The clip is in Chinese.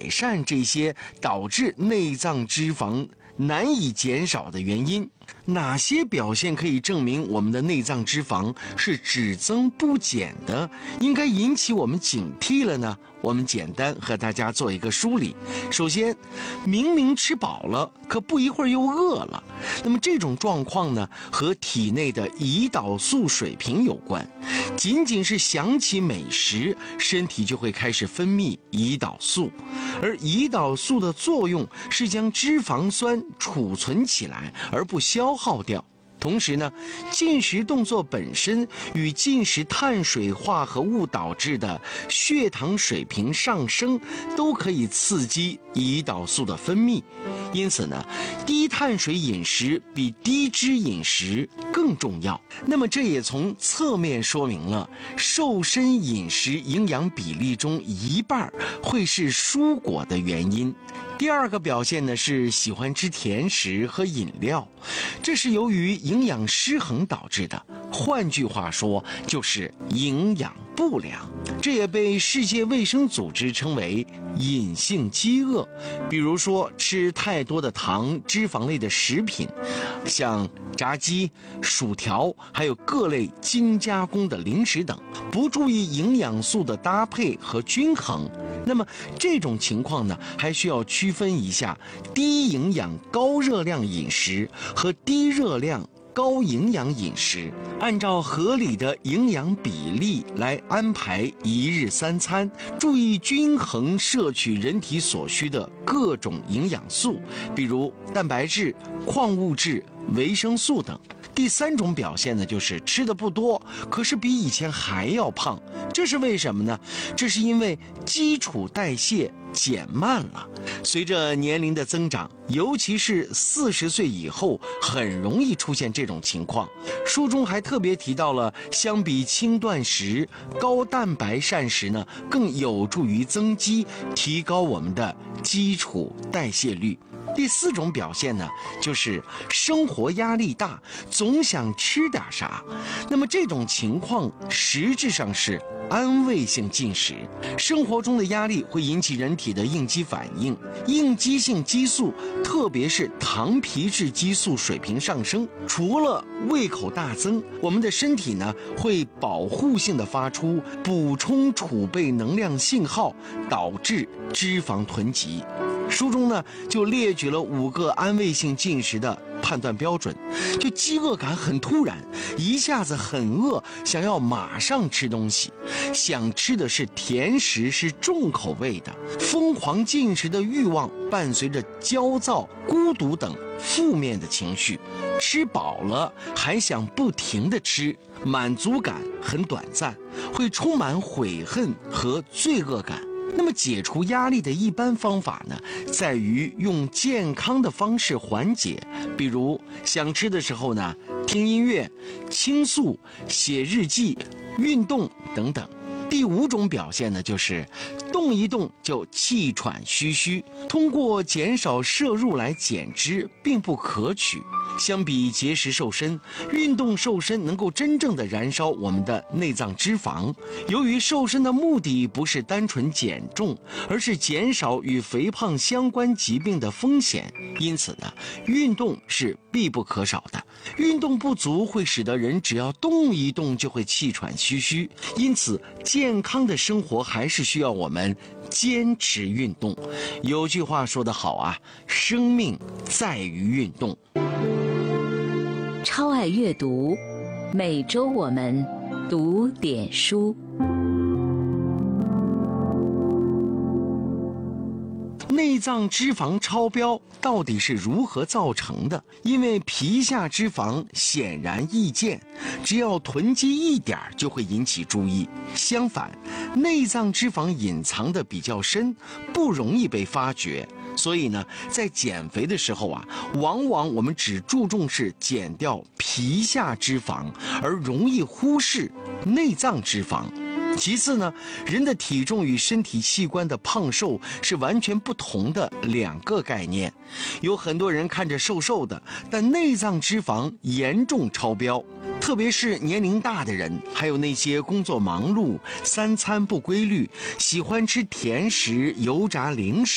善这些导致内脏脂肪难以减少的原因。哪些表现可以证明我们的内脏脂肪是只增不减的，应该引起我们警惕了呢？我们简单和大家做一个梳理。首先，明明吃饱了，可不一会儿又饿了，那么这种状况呢，和体内的胰岛素水平有关。仅仅是想起美食，身体就会开始分泌胰岛素，而胰岛素的作用是将脂肪酸储存起来，而不消耗掉。同时呢，进食动作本身与进食碳水化合物导致的血糖水平上升，都可以刺激胰岛素的分泌。因此呢，低碳水饮食比低脂饮食更重要。那么这也从侧面说明了瘦身饮食营养比例中一半会是蔬果的原因。第二个表现呢是喜欢吃甜食和饮料，这是由于营养失衡导致的，换句话说就是营养不良。这也被世界卫生组织称为隐性饥饿。比如说吃太多的糖、脂肪类的食品，像炸鸡、薯条，还有各类精加工的零食等，不注意营养素的搭配和均衡。那么这种情况呢，还需要区分一下低营养高热量饮食和低热量高营养饮食，按照合理的营养比例来安排一日三餐，注意均衡摄取人体所需的各种营养素，比如蛋白质、矿物质、维生素等。第三种表现呢，就是吃的不多，可是比以前还要胖。这是为什么呢？这是因为基础代谢减慢了。随着年龄的增长，尤其是40岁以后，很容易出现这种情况。书中还特别提到了，相比轻断食，高蛋白膳食呢，更有助于增肌，提高我们的基础代谢率。第四种表现呢，就是生活压力大，总想吃点啥。那么这种情况实质上是安慰性进食。生活中的压力会引起人体的应激反应，应激性激素，特别是糖皮质激素水平上升，除了胃口大增，我们的身体呢会保护性的发出补充储备能量信号，导致脂肪囤积。书中呢就列举了5个安慰性进食的判断标准。就饥饿感很突然，一下子很饿，想要马上吃东西，想吃的是甜食，是重口味的，疯狂进食的欲望伴随着焦躁、孤独等负面的情绪，吃饱了还想不停地吃，满足感很短暂，会充满悔恨和罪恶感。那么解除压力的一般方法呢，在于用健康的方式缓解，比如想吃的时候呢，听音乐、倾诉、写日记、运动等等。第5种表现呢，就是动一动就气喘吁吁，通过减少摄入来减脂并不可取。相比节食瘦身，运动瘦身能够真正的燃烧我们的内脏脂肪。由于瘦身的目的不是单纯减重，而是减少与肥胖相关疾病的风险，因此呢，运动是必不可少的。运动不足会使得人只要动一动就会气喘吁吁，因此健康的生活还是需要我们坚持运动。有句话说得好啊，生命在于运动。 超爱阅读，每周我们读点书。 内脏脂肪超标到底是如何造成的？因为皮下脂肪显然易见，只要囤积一点就会引起注意。相反，内脏脂肪隐藏的比较深，不容易被发觉。所以呢，在减肥的时候啊，往往我们只注重是减掉皮下脂肪，而容易忽视内脏脂肪。其次呢，人的体重与身体器官的胖瘦是完全不同的2个概念。有很多人看着瘦瘦的，但内脏脂肪严重超标，特别是年龄大的人，还有那些工作忙碌、3餐不规律、喜欢吃甜食、油炸零食